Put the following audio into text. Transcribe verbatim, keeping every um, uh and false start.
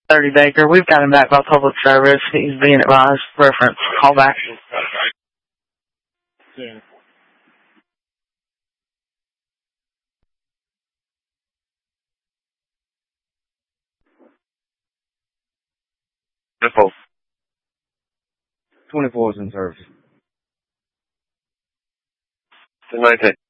thirty Baker. We've got him back by public service. He's being advised. Reference. Call back. Yeah. Default. twenty-four is in service. ten nineteen.